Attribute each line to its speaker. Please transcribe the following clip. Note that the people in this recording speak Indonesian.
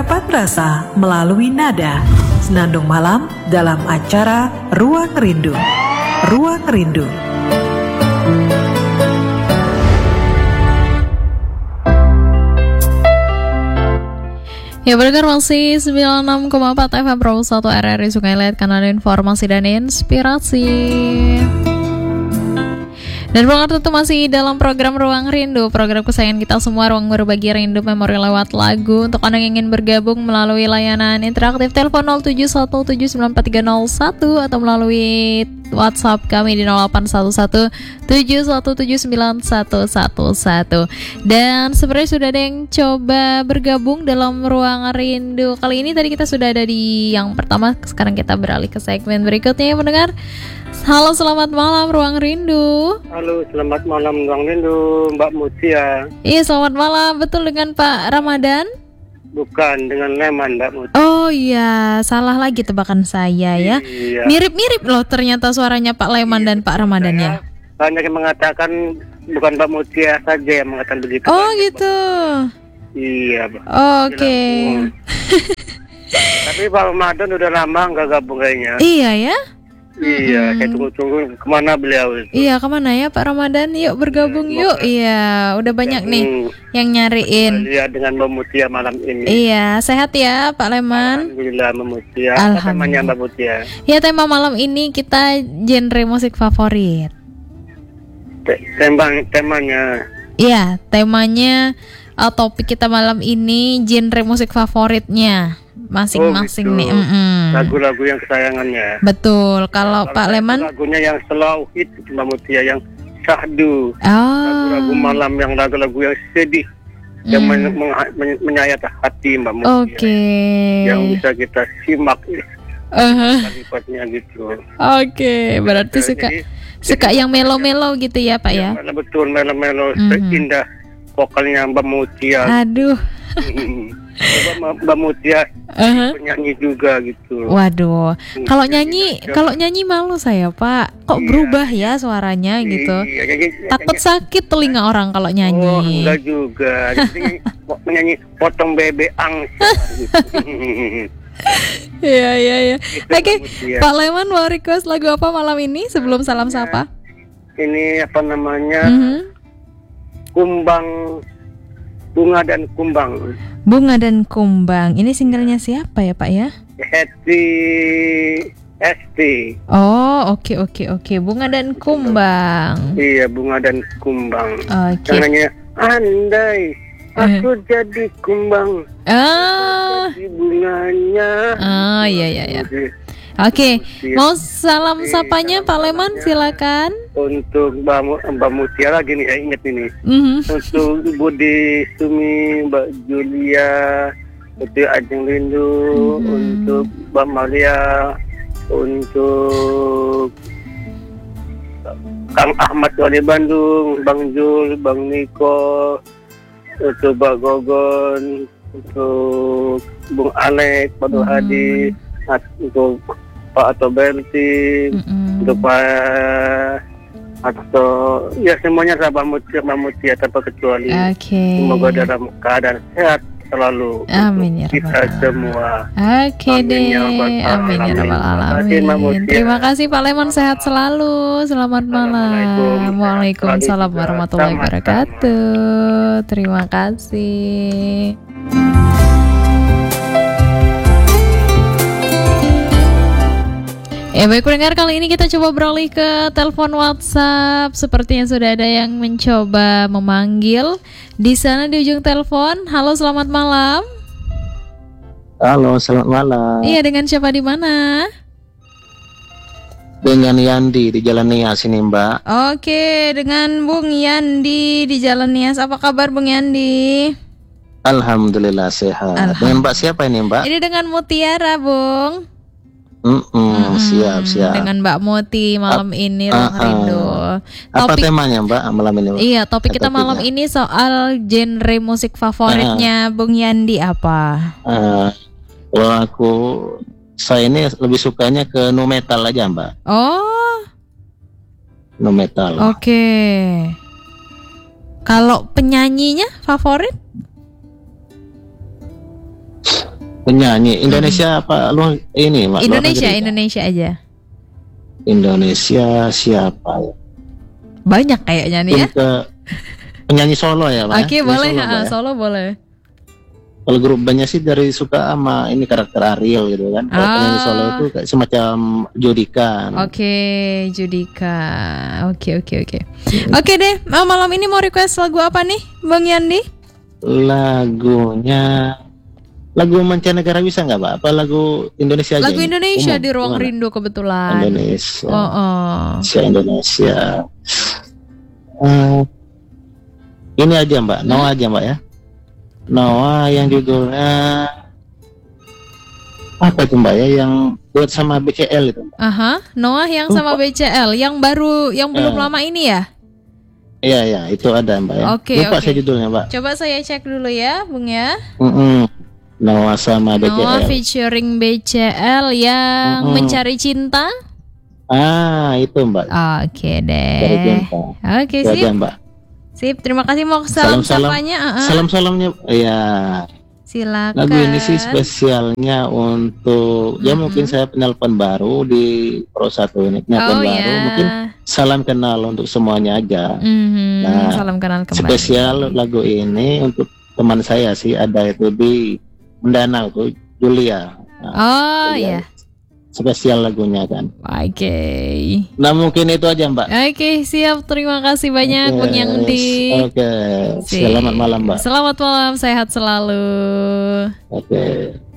Speaker 1: ungkapan rasa melalui nada. Senandung malam dalam acara Ruang Rindu. Ruang Rindu.
Speaker 2: Ya, berdengar masih 96,4 FM Pro 1 RRI Sungai Liat, kanal informasi dan inspirasi. Dan pendengar tentu masih dalam program Ruang Rindu, program kesayangan kita semua, ruang berbagi rindu memori lewat lagu. Untuk Anda yang ingin bergabung melalui layanan interaktif telepon 0717943001 atau melalui WhatsApp kami di 081171791111. Dan sebenarnya sudah ada yang coba bergabung dalam Ruang Rindu. Kali ini tadi kita sudah ada di yang pertama, sekarang kita beralih ke segmen berikutnya ya mendengar. Halo, selamat malam Ruang Rindu.
Speaker 3: Halo, selamat malam Ruang Rindu, Mbak Mutia.
Speaker 2: Iya, selamat malam. Betul dengan Pak Ramadan?
Speaker 3: Bukan, dengan Leman, Mbak Mutia.
Speaker 2: Oh iya, salah lagi tebakan saya ya.
Speaker 3: Iya.
Speaker 2: Mirip-mirip loh ternyata suaranya Pak Leman dan Pak Ramadan ya.
Speaker 3: Banyak yang mengatakan, bukan Mbak Mutia saja yang mengatakan begitu.
Speaker 2: Oh gitu.
Speaker 3: Iya, Mbak.
Speaker 2: Oke.
Speaker 3: Tapi Pak Ramadan udah lama nggak gabung kayaknya.
Speaker 2: Iya ya.
Speaker 3: Iya, saya tunggu-tunggu kemana beliau itu.
Speaker 2: Iya, kemana ya Pak Ramadan? Yuk bergabung yuk. Iya, udah banyak nih yang nyariin.
Speaker 3: Lihat dengan Mbak Mutia malam ini.
Speaker 2: Iya, sehat ya Pak Leman.
Speaker 3: Alhamdulillah Mbak Mutia.
Speaker 2: Alhamdulillah.
Speaker 3: Apa temanya Mbak Mutia?
Speaker 2: Ya, tema malam ini kita genre musik favorit.
Speaker 3: Temanya.
Speaker 2: Iya, temanya topik kita malam ini genre musik favoritnya masing-masing nih.
Speaker 3: Lagu-lagu yang kesayangannya.
Speaker 2: Betul. Kalau Pak Leman
Speaker 3: lagunya yang selalu hit Mbak Mutia, yang syahdu. Lagu-lagu malam, yang lagu-lagu yang sedih, yang menyayat hati Mbak Mutia.
Speaker 2: Oke.
Speaker 3: Yang bisa kita simak kalimatnya gitu.
Speaker 2: Oke, berarti suka yang melo-melo gitu ya Pak ya?
Speaker 3: Betul, melo-melo, seindah vokalnya Mbak Mutia.
Speaker 2: Aduh.
Speaker 3: Mbak Mutia penyanyi juga gitu.
Speaker 2: Waduh, kalau nyanyi malu saya Pak. Kok berubah ya suaranya gitu? Takut sakit telinga orang kalau nyanyi.
Speaker 3: Oh, enggak juga. Jadi menyanyi potong bebeang.
Speaker 2: Iya. Oke, Pak Leman mau request lagu apa malam ini sebelum salam sapa?
Speaker 3: Ini apa namanya? Kumbang, Bunga dan Kumbang.
Speaker 2: Bunga dan Kumbang. Ini singlenya siapa ya Pak ya?
Speaker 3: Hesti.
Speaker 2: Oh, oke. Bunga dan Kumbang.
Speaker 3: Iya, Bunga dan Kumbang.
Speaker 2: Oke.
Speaker 3: Namanya andai aku jadi kumbang. Jadi bunganya.
Speaker 2: Oh, iya. Oke, mau salam sapanya Pak Leman, silakan.
Speaker 3: Untuk Mbak Mutia lagi nih, saya ingat ini. Untuk Budi Sumi, Mbak Julia, untuk Ajeng Rindu, untuk Mbak Maria, untuk Kang Ahmad Wali Bandung, Bang Jul, Bang Niko, untuk Mbak Gogon, untuk Bung Alek, Pak Hadi, untuk Pak Ato Berti, untuk Pak Ato, ya semuanya sahabat Mutia tanpa kecuali. Semoga dalam keadaan sehat selalu.
Speaker 2: Amin ya
Speaker 3: kita semua.
Speaker 2: Oke deh. Amin ya rabbal alamin. Terima kasih Pak Leman, sehat selalu. Selamat malam. Waalaikumsalam warahmatullahi wabarakatuh. Terima kasih. Baik pendengar, kali ini kita coba beralih ke telepon WhatsApp. Sepertinya sudah ada yang mencoba memanggil di sana di ujung telepon. Halo, selamat malam.
Speaker 4: Halo, selamat malam.
Speaker 2: Iya, dengan siapa di mana?
Speaker 4: Dengan Yandi di Jalan Nias ini, Mbak.
Speaker 2: Oke, dengan Bung Yandi di Jalan Nias. Apa kabar Bung Yandi?
Speaker 4: Alhamdulillah sehat. Dengan Mbak siapa ini, Mbak?
Speaker 2: Ini dengan Mutiara, Bung.
Speaker 4: Siap.
Speaker 2: Dengan Mbak Muti malam ini Ruang Rindu.
Speaker 4: Apa temanya Mbak malam ini?
Speaker 2: Iya, topik kita malam ini soal genre musik favoritnya Bung Yandi apa?
Speaker 4: Kalau saya ini lebih sukanya ke nu metal aja Mbak.
Speaker 2: Oh,
Speaker 4: nu metal.
Speaker 2: Oke. Kalau penyanyinya favorit?
Speaker 4: Penyanyi Indonesia apa lu ini Mbak?
Speaker 2: Indonesia,
Speaker 4: Luar negeri,
Speaker 2: Indonesia aja.
Speaker 4: Indonesia siapa ya?
Speaker 2: Banyak kayaknya nih ya.
Speaker 4: Mungkin ke penyanyi solo ya Mbak?
Speaker 2: Oke,
Speaker 4: ya?
Speaker 2: boleh,
Speaker 4: Solo, Mbak, ya?
Speaker 2: solo boleh.
Speaker 4: Kalau grup bandnya sih dari suka sama ini karakter Ariel gitu kan. Kalau penyanyi solo itu kayak semacam Judika.
Speaker 2: Oke, Judika. Oke. Oke deh, malam ini mau request lagu apa nih, Bang Yandi?
Speaker 4: Lagu mancanegara bisa nggak Pak? Apa lagu Indonesia aja?
Speaker 2: Lagu
Speaker 4: ini?
Speaker 2: Indonesia
Speaker 4: Umum,
Speaker 2: di Ruang
Speaker 4: gimana?
Speaker 2: Rindu kebetulan.
Speaker 4: Indonesia.
Speaker 2: Oh.
Speaker 4: Indonesia. Ini aja Mbak, Noah aja Mbak ya. Noah yang judulnya apa itu Mbak ya, yang buat sama BCL itu.
Speaker 2: Aha, Noah yang sama BCL, yang baru, yang belum lama ini ya?
Speaker 4: Iya, itu ada Mbak ya.
Speaker 2: Oke,
Speaker 4: Lupa
Speaker 2: oke.
Speaker 4: saya judulnya Mbak.
Speaker 2: Coba saya cek dulu ya, Bung ya.
Speaker 4: Noah sama BCL.
Speaker 2: Noah featuring BCL yang Mencari Cinta.
Speaker 4: Itu Mbak.
Speaker 2: Oke deh.
Speaker 4: Dari Cinta.
Speaker 2: Oke,
Speaker 4: Itu
Speaker 2: sip.
Speaker 4: aja Mbak.
Speaker 2: Sip, terima kasih. Mau salam-sapanya.
Speaker 4: Salam-salamnya ya.
Speaker 2: Silakan.
Speaker 4: Lagu ini sih spesialnya untuk ya mungkin saya penelpon baru di Pro 1 ini, penelpon baru, mungkin salam kenal untuk semuanya aja. Nah,
Speaker 2: salam kenal kembali.
Speaker 4: Spesial lagu ini untuk teman saya sih, ada itu di Mindanao tuh, Julia.
Speaker 2: Oh
Speaker 4: Julia.
Speaker 2: ya.
Speaker 4: Spesial lagunya kan.
Speaker 2: Oke.
Speaker 4: Nah mungkin itu aja Mbak.
Speaker 2: Oke, siap. Terima kasih banyak Bang Yandi.
Speaker 4: Oke. Selamat malam Mbak.
Speaker 2: Selamat malam, sehat selalu.
Speaker 4: Oke.